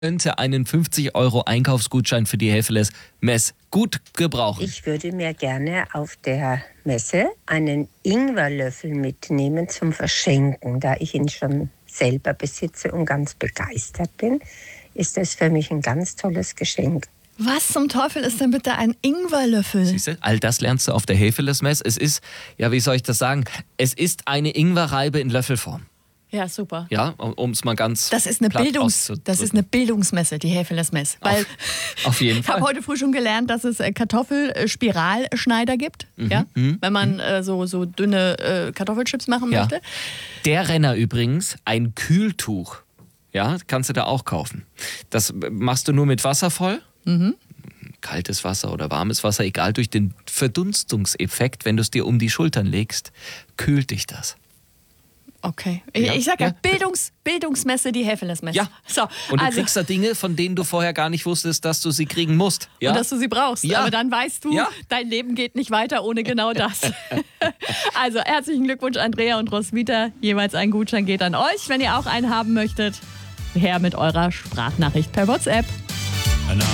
Könnte einen 50€ Einkaufsgutschein für die Hefeles Mess gut gebrauchen. Ich würde mir gerne auf der Messe einen Ingwerlöffel mitnehmen zum Verschenken. Da ich ihn schon selber besitze und ganz begeistert bin, ist das für mich ein ganz tolles Geschenk. Was zum Teufel ist denn bitte ein Ingwerlöffel? Siehst du, all das lernst du auf der Hefeles Mess. Es ist, ja, wie soll ich das sagen? Es ist eine Ingwerreibe in Löffelform. Ja, super. Ja, um es mal ganz Das ist eine Bildungsmesse, die Hefeles Mess. Weil auf jeden ich Fall. habe heute früh schon gelernt, dass es Kartoffelspiralschneider gibt, wenn man so dünne Kartoffelchips machen möchte. Der Renner übrigens, ein Kühltuch. Ja, kannst du da auch kaufen. Das machst du nur mit Wasser voll. Kaltes Wasser oder warmes Wasser, egal, durch den Verdunstungseffekt, wenn du es dir um die Schultern legst, kühlt dich das. Okay. Ich sage ja, Bildungsmesse, die Hefeles Messe. Ja. So, Und du kriegst da Dinge, von denen du vorher gar nicht wusstest, dass du sie kriegen musst. Ja? Und dass du sie brauchst. Ja. Aber dann weißt du, dein Leben geht nicht weiter ohne genau das. Also herzlichen Glückwunsch, Andrea und Roswitha. Jeweils ein Gutschein geht an euch. Wenn ihr auch einen haben möchtet, her mit eurer Sprachnachricht per WhatsApp.